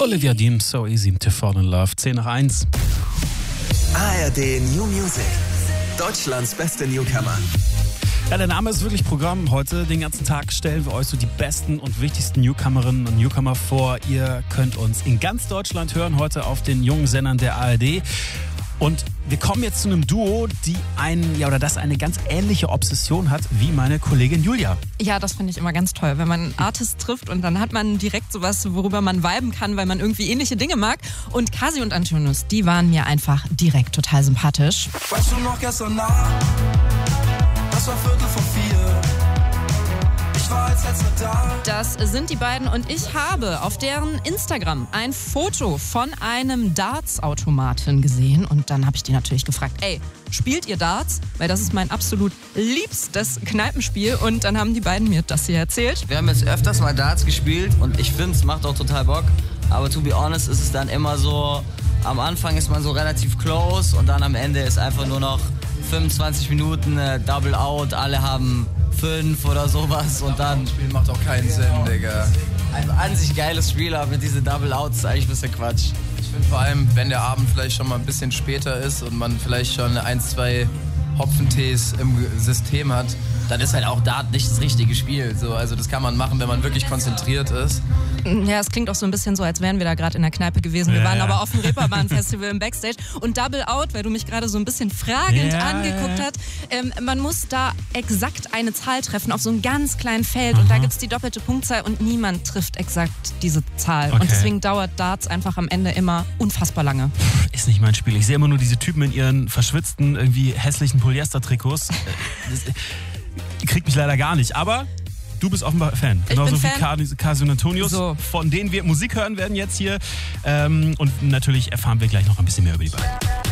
Olivia Dean, So Easy to Fall in Love, 10 nach 1. ARD New Music. Deutschlands beste Newcomer. Ja, der Name ist wirklich Programm. Heute den ganzen Tag stellen wir euch so die besten und wichtigsten Newcomerinnen und Newcomer vor. Ihr könnt uns in ganz Deutschland hören, heute auf den jungen Sendern der ARD. Und wir kommen jetzt zu einem Duo, das eine ganz ähnliche Obsession hat wie meine Kollegin Julia. Ja, das finde ich immer ganz toll, wenn man einen Artist trifft und dann hat man direkt sowas, worüber man viben kann, weil man irgendwie ähnliche Dinge mag. Und Kasi und Antonius, die waren mir einfach direkt total sympathisch. Weißt du noch gestern Nacht? Das war 3:45. Ich war als letzter da. Das sind die beiden und ich habe auf deren Instagram ein Foto von einem Darts-Automaten gesehen und dann habe ich die natürlich gefragt, ey, spielt ihr Darts? Weil das ist mein absolut liebstes Kneipenspiel und dann haben die beiden mir das hier erzählt. Wir haben jetzt öfters mal Darts gespielt und ich finde, es macht auch total Bock, aber to be honest ist es dann immer so, am Anfang ist man so relativ close und dann am Ende ist einfach nur noch 25 Minuten Double Out, alle haben 5 oder sowas und dann... Das Spiel macht auch keinen Sinn, Digga. Also an sich geiles Spiel, aber mit diesen Double Outs ist eigentlich ein bisschen Quatsch. Ich finde vor allem, wenn der Abend vielleicht schon mal ein bisschen später ist und man vielleicht schon 1, 2 Hopfentees im System hat, dann ist halt auch Dart nicht das richtige Spiel. So, also das kann man machen, wenn man wirklich konzentriert ist. Ja, es klingt auch so ein bisschen so, als wären wir da gerade in der Kneipe gewesen. Wir waren aber auf dem Reeperbahn-Festival im Backstage. Und Double Out, weil du mich gerade so ein bisschen fragend angeguckt hast, man muss da exakt eine Zahl treffen auf so einem ganz kleinen Feld. Und da gibt es die doppelte Punktzahl und niemand trifft exakt diese Zahl. Okay. Und deswegen dauert Darts einfach am Ende immer unfassbar lange. Ist nicht mein Spiel. Ich sehe immer nur diese Typen in ihren verschwitzten, irgendwie hässlichen Polyester-Trikots. Kriegt mich leider gar nicht, aber du bist offenbar Fan. Genauso wie Kasi und Antonius, so, von denen wir Musik hören werden jetzt hier. Und natürlich erfahren wir gleich noch ein bisschen mehr über die beiden.